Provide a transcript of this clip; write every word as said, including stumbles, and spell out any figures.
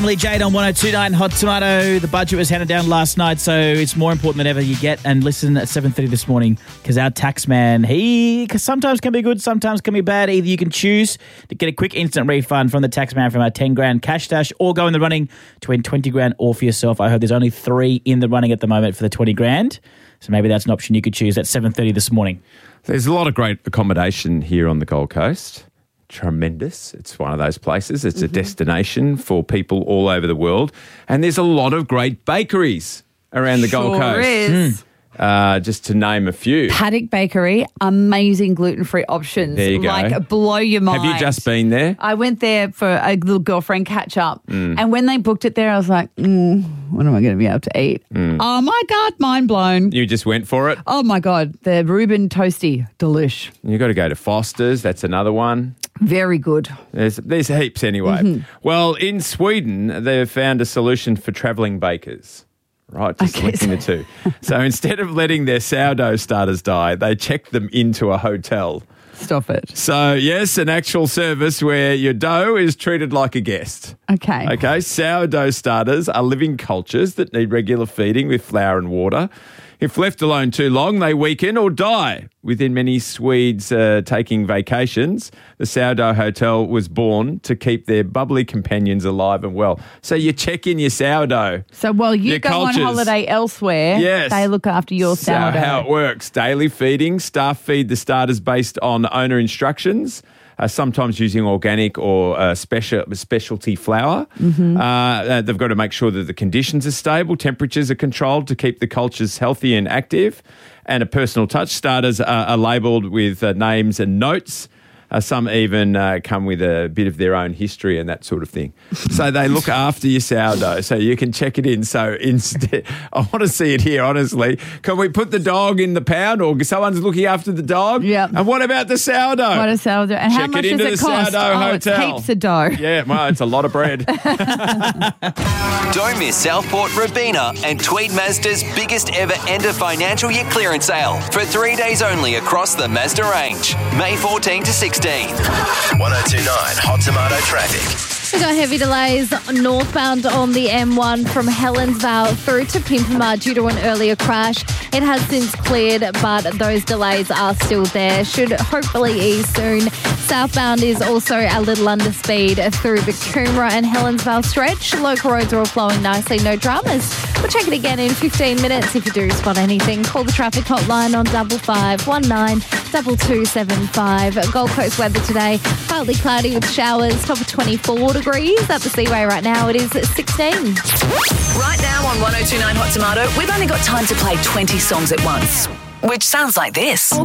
Emily Jade on one oh two point nine Hot Tomato. The budget was handed down last night, so it's more important than ever you get and listen at seven thirty this morning because our tax man, he sometimes can be good, sometimes can be bad. Either you can choose to get a quick instant refund from the tax man from our ten grand cash dash or go in the running to win twenty grand all for yourself. I heard there's only three in the running at the moment for the twenty grand, so maybe that's an option you could choose at seven thirty this morning. There's a lot of great accommodation here on the Gold Coast. Tremendous. It's one of those places. It's mm-hmm. a destination for people all over the world. And there's a lot of great bakeries around the sure Gold Coast. Is. Mm. Uh, just to name a few. Paddock Bakery, amazing gluten-free options. There you go. Like, blow your mind. Have you just been there? I went there for a little girlfriend catch-up. Mm. And when they booked it there, I was like, mm, when am I going to be able to eat? Mm. Oh, my God, mind blown. You just went for it? Oh, my God. The Reuben Toasty, delish. You've got to go to Foster's. That's another one. Very good. There's, there's heaps anyway. Mm-hmm. Well, in Sweden, they've found a solution for travelling bakers. Right, just okay, linking the two. So instead of letting their sourdough starters die, they check them into a hotel. Stop it. So, yes, an actual service where your dough is treated like a guest. Okay. Okay, sourdough starters are living cultures that need regular feeding with flour and water. If left alone too long, they weaken or die. Within many Swedes uh, taking vacations, the Sourdough Hotel was born to keep their bubbly companions alive and well. So you check in your sourdough. So while you go cultures. on holiday elsewhere, yes. they look after your so sourdough. How it works. Daily feeding. Staff feed the starters based on owner instructions. Uh, sometimes using organic or uh, special specialty flour. Mm-hmm. Uh, they've got to make sure that the conditions are stable, temperatures are controlled to keep the cultures healthy and active, and a personal touch. Starters are, are labelled with uh, names and notes. Uh, some even uh, come with a bit of their own history and that sort of thing. So they look after your sourdough, so you can check it in. So instead, I want to see it here, honestly. Can we put the dog in the pound or someone's looking after the dog? Yeah. And what about the sourdough? What a sourdough. And check how much it into does it the cost? Sourdough oh, Hotel. It's heaps of dough. Yeah, well, it's a lot of bread. Don't miss Southport Robina and Tweed Mazda's biggest ever end of financial year clearance sale for three days only across the Mazda range. May fourteenth to sixteenth. one oh two point nine Hot Tomato traffic. We've got heavy delays northbound on the M one from Helensvale through to Pimpama due to an earlier crash. It has since cleared, but those delays are still there. Should hopefully ease soon. Southbound is also a little under speed through the Coomera and Helensvale stretch. Local roads are all flowing nicely, no dramas. We'll check it again in fifteen minutes. If you do spot anything, call the traffic hotline on double five one nine double two seven five. Gold Coast weather today, partly cloudy with showers, top of twenty-four degrees. At the Seaway right now, it is sixteen. Right now on one oh two point nine Hot Tomato, we've only got time to play twenty songs at once, which sounds like this.